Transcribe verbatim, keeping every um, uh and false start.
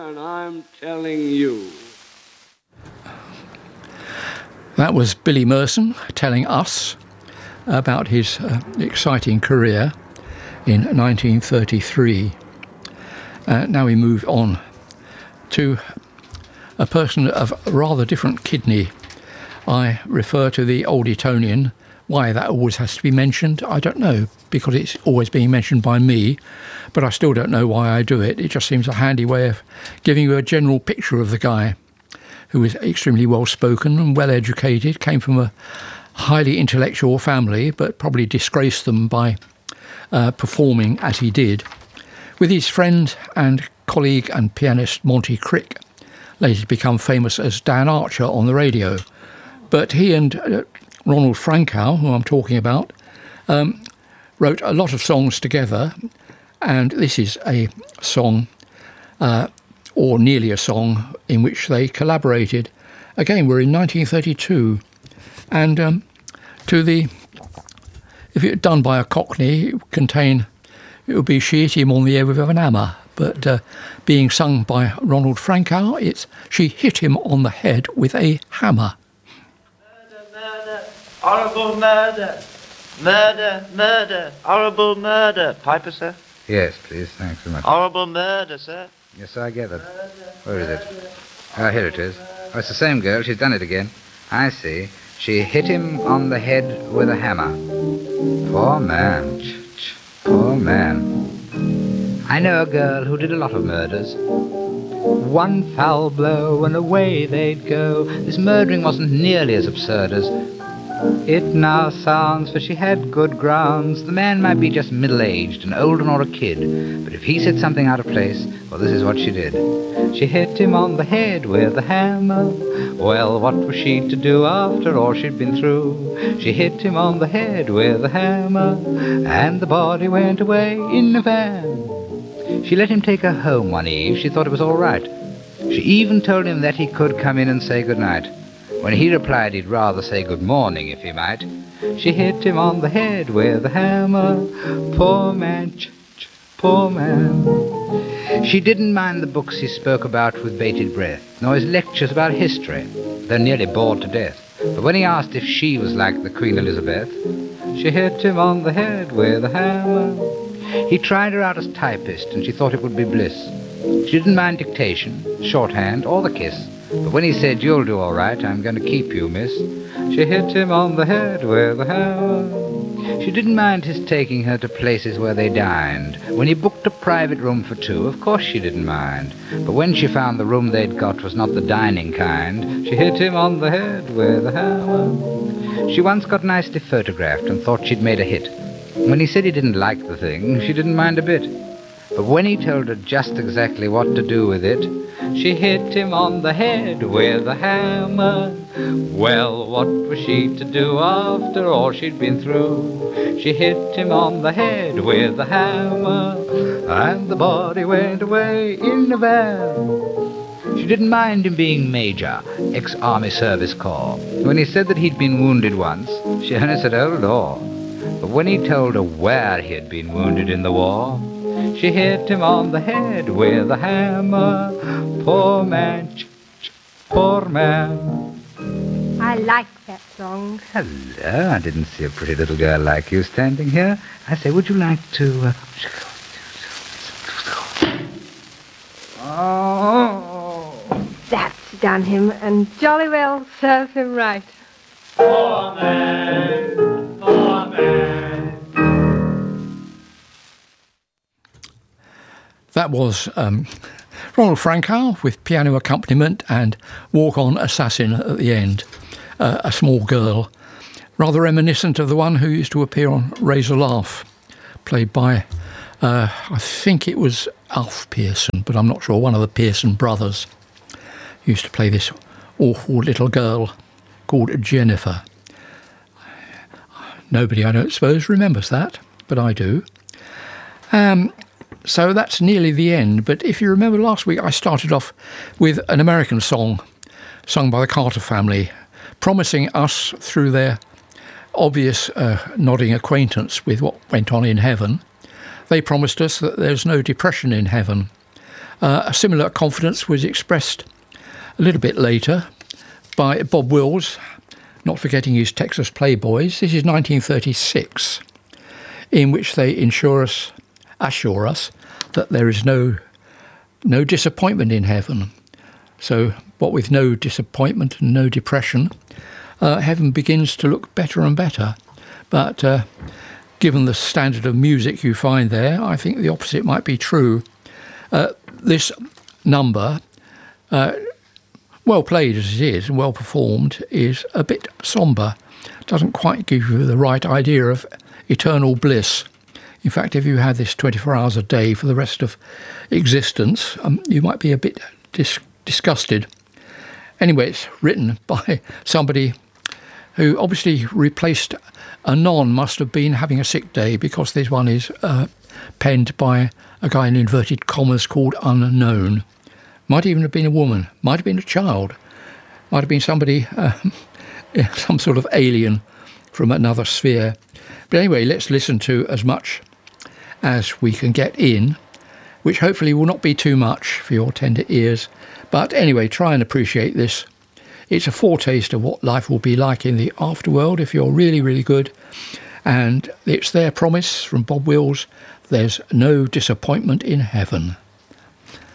And I'm telling you. That was Billy Merson telling us about his uh, exciting career in nineteen thirty-three. Uh, now we move on to a person of a rather different kidney. I refer to the Old Etonian. Why that always has to be mentioned, I don't know, because it's always being mentioned by me, but I still don't know why I do it. It just seems a handy way of giving you a general picture of the guy, who was extremely well-spoken and well-educated, came from a highly intellectual family, but probably disgraced them by uh, performing as he did, with his friend and colleague and pianist Monty Crick, later to become famous as Dan Archer on the radio. But he and uh, Ronald Frankow, who I'm talking about, um, wrote a lot of songs together, and this is a song, uh, or nearly a song, in which they collaborated. Again, we're in nineteen thirty-two, and um, to the, if it were done by a Cockney, it would contain, it would be She Hit Him on the Head with an Hammer, but uh, being sung by Ronald Frankow, it's She Hit Him on the Head with a Hammer. Horrible murder, murder, murder, horrible murder. Piper, sir? Yes, please, thanks very much. Horrible murder, sir. Yes, I get it. Where is it? Oh, here it is. Oh, it's the same girl. She's done it again. I see. She hit him on the head with a hammer. Poor man. Ch-ch. Poor man. I know a girl who did a lot of murders. One foul blow and away they'd go. This murdering wasn't nearly as absurd as it now sounds, for she had good grounds. The man might be just middle-aged, an old one or a kid, but if he said something out of place, well, this is what she did. She hit him on the head with a hammer. Well, what was she to do after all she'd been through? She hit him on the head with a hammer, and the body went away in a van. She let him take her home one eve. She thought it was all right. She even told him that he could come in and say good night. When he replied he'd rather say good morning if he might, she hit him on the head with a hammer. Poor man, ch ch poor man. She didn't mind the books he spoke about with bated breath, nor his lectures about history, though nearly bored to death. But when he asked if she was like the Queen Elizabeth, she hit him on the head with a hammer. He tried her out as typist, and she thought it would be bliss. She didn't mind dictation, shorthand, or the kiss. But when he said, "You'll do all right, I'm going to keep you, miss," she hit him on the head with a hammer. She didn't mind his taking her to places where they dined. When he booked a private room for two, of course she didn't mind. But when she found the room they'd got was not the dining kind, she hit him on the head with a hammer. She once got nicely photographed and thought she'd made a hit. When he said he didn't like the thing, she didn't mind a bit. But when he told her just exactly what to do with it, she hit him on the head with a hammer. Well, what was she to do after all she'd been through? She hit him on the head with a hammer, and the body went away in a van. She didn't mind him being Major, ex-Army Service Corps. When he said that he'd been wounded once, she only said, "Oh, Lord." But when he told her where he had been wounded in the war, she hit him on the head with a hammer. Poor man, ch ch poor man. I like that song. Hello, I didn't see a pretty little girl like you standing here. I say, would you like to... Uh... Oh. That's done him, and jolly well serve him right. Poor man, poor man. That was um, Ronald Frankow with piano accompaniment and Walk On Assassin at the end. Uh, a small girl, rather reminiscent of the one who used to appear on Razor Laugh, played by, uh, I think it was Alf Pearson, but I'm not sure, one of the Pearson brothers. Used to play this awful little girl called Jennifer. Nobody, I don't suppose, remembers that, but I do. Um... So that's nearly the end, but if you remember last week I started off with an American song sung by the Carter family, promising us through their obvious uh, nodding acquaintance with what went on in heaven. They promised us that there's no depression in heaven, Uh, a similar confidence was expressed a little bit later by Bob Wills, not forgetting his Texas Playboys. This is nineteen thirty-six, in which they assure us, assure us that there is no no disappointment in heaven. So, what with no disappointment and no depression, uh, heaven begins to look better and better. But uh, given the standard of music you find there, I think the opposite might be true. Uh, this number, uh, well played as it is and well performed, is a bit sombre. Doesn't quite give you the right idea of eternal bliss. In fact, if you had this twenty-four hours a day for the rest of existence, um, you might be a bit dis- disgusted. Anyway, it's written by somebody who obviously replaced Anon, must have been having a sick day, because this one is uh, penned by a guy in inverted commas called Unknown. Might even have been a woman, might have been a child, might have been somebody, uh, some sort of alien from another sphere. But anyway, let's listen to as much as we can get in, which hopefully will not be too much for your tender ears. But anyway, try and appreciate this. It's a foretaste of what life will be like in the afterworld if you're really, really good. And it's their promise from Bob Wills, there's no disappointment in heaven.